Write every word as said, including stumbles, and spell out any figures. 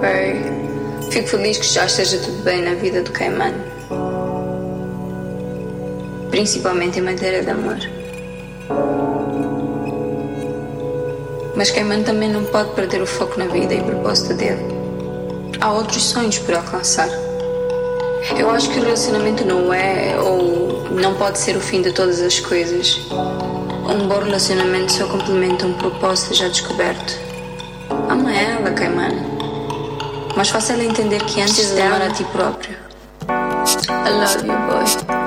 Ok. Fico feliz que já esteja tudo bem na vida do Cayman. Principalmente em matéria de amor. Mas Cayman também não pode perder o foco na vida e o propósito dele. Há outros sonhos por alcançar. Eu acho que o relacionamento não é ou não pode ser o fim de todas as coisas. Um bom relacionamento só complementa um propósito já descoberto. Ama ela, Cayman. Mas faça ela entender que antes de amar a ti próprio. I love you, boy.